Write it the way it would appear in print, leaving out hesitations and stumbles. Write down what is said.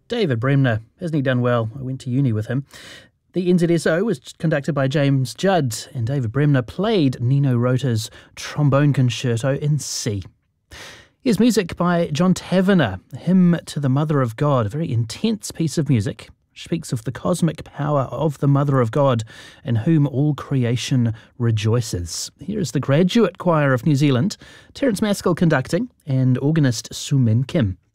David Bremner, hasn't he done well? I went to uni with him. The NZSO was conducted by James Judd, and David Bremner played Nino Rota's trombone concerto in C. Here's music by John Tavener, Hymn to the Mother of God, a very intense piece of music. Speaks of the cosmic power of the Mother of God, in whom all creation rejoices. Here is the Graduate Choir of New Zealand, Terence Maskell conducting, and organist Su Min Kim.